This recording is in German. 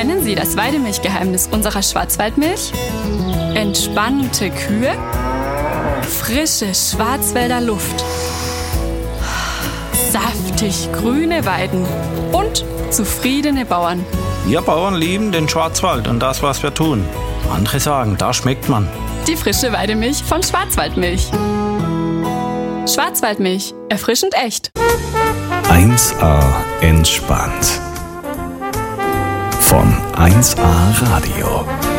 Kennen Sie das Weidemilchgeheimnis unserer Schwarzwaldmilch? Entspannte Kühe, frische Schwarzwälder Luft, saftig grüne Weiden und zufriedene Bauern. Wir Bauern lieben den Schwarzwald und das, was wir tun. Andere sagen, da schmeckt man. Die frische Weidemilch von Schwarzwaldmilch. Schwarzwaldmilch, erfrischend echt. 1A entspannt. Von 1A Radio.